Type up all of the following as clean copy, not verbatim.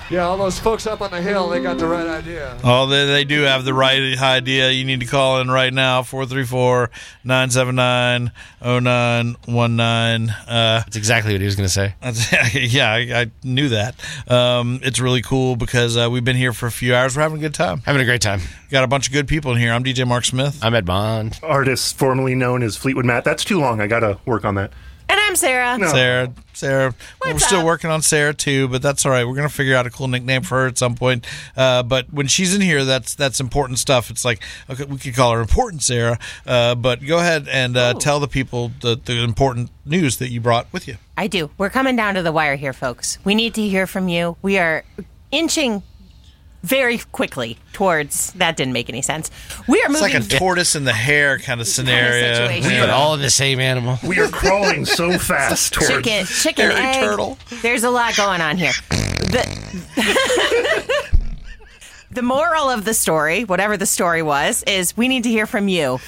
Yeah, all those folks up on the hill, they got the right idea. Oh, they do have the right idea. You need to call in right now, 434-979-0919. That's exactly what he was going to say. Yeah, I knew that. It's really cool because we've been here for a few hours. We're having a good time. Having a great time. Got a bunch of good people in here. I'm DJ Mark Smith. I'm Ed Bond. Artist formerly known as Fleetwood Matt. That's too long. I got to work on that. And I'm Sarah. No. Sarah. We're still working on Sarah too, but that's all right. We're gonna figure out a cool nickname for her at some point. But when she's in here, that's important stuff. It's like, okay, we could call her Important Sarah. But go ahead and tell the people the important news that you brought with you. I do. We're coming down to the wire here, folks. We need to hear from you. We are inching very quickly towards, that didn't make any sense. We are moving. It's like a tortoise in the hare kind of scenario. situation. But all in the same animal. We are crawling so fast towards Chicken egg. turtle. There's a lot going on here. The moral of the story, whatever the story was, is we need to hear from you.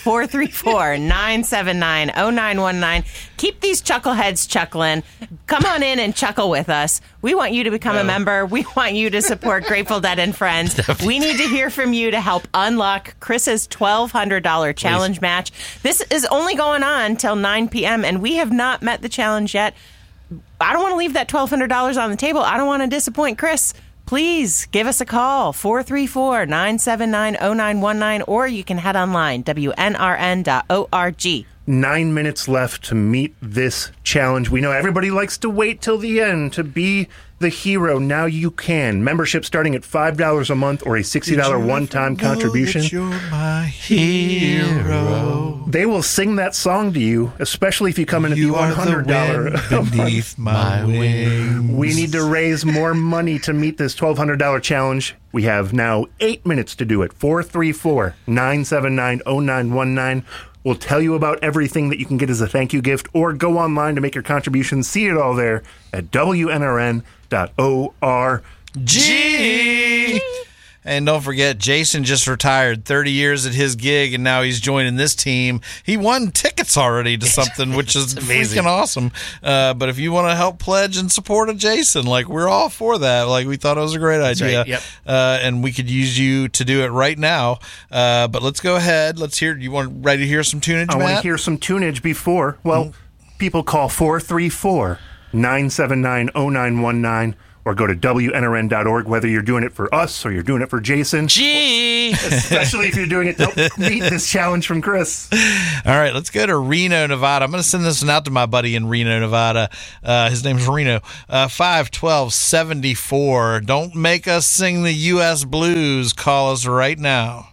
434-979-0919. Keep these chuckleheads chuckling. Come on in and chuckle with us. We want you to become a member. We want you to support Grateful Dead and Friends. We need to hear from you to help unlock Chris's $1,200 challenge match. This is only going on till 9 p.m., and we have not met the challenge yet. I don't want to leave that $1,200 on the table. I don't want to disappoint Chris. Please give us a call, 434-979-0919, or you can head online, WNRN.org. 9 minutes left to meet this challenge. We know everybody likes to wait till the end to be the hero. Now you can. Membership starting at $5 a month or a $60 one-time contribution. You're my hero. They will sing that song to you, especially if you come in at the $100 beneath my wings. We need to raise more money to meet this $1,200 challenge. We have now 8 minutes to do it. 434-979-0919. We'll tell you about everything that you can get as a thank you gift, or go online to make your contributions. See it all there at WNRN.org. And don't forget, Jason just retired 30 years at his gig, and now he's joining this team. He won tickets already to something, which is freaking awesome. But if you want to help pledge and support a Jason, like, we're all for that. Like, we thought it was a great idea. Right, yep. And we could use you to do it right now. But let's go ahead. Let's hear. You want ready to hear some tunage, Matt? I want to hear some tunage before. Well, people call 434-979-0919. Or go to WNRN.org, whether you're doing it for us or you're doing it for Jason. Especially if you're doing it to help meet this challenge from Chris. All right, let's go to Reno, Nevada. I'm going to send this one out to my buddy in Reno, Nevada. His name's Reno. 512-74. Don't make us sing the U.S. blues. Call us right now.